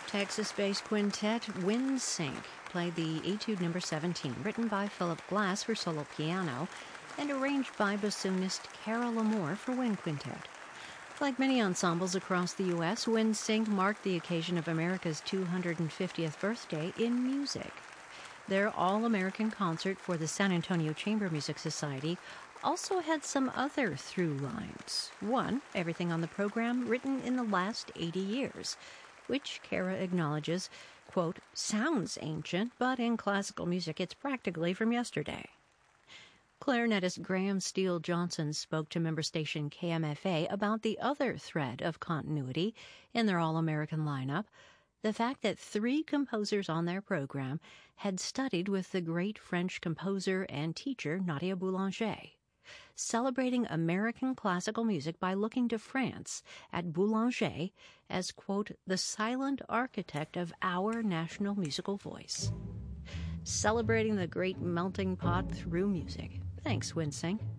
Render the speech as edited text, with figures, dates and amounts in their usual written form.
Texas-based quintet WinSync played the Etude No. 17, written by Philip Glass for solo piano and arranged by bassoonist Carol Lamore for wind quintet. Like many ensembles across the U.S., WinSync marked the occasion of America's 250th birthday in music. Their All-American concert for the San Antonio Chamber Music Society also had some other through lines. One, everything on the program written in the last 80 years, which Kara acknowledges, quote, sounds ancient, but in classical music it's practically from yesterday. Clarinetist Graham Steele Johnson spoke to member station KMFA about the other thread of continuity in their All-American lineup, the fact that 3 composers on their program had studied with the great French composer and teacher Nadia Boulanger, celebrating American classical music by looking to France at Boulanger as, quote, the silent architect of our national musical voice. Celebrating the great melting pot through music. Thanks, WinSync.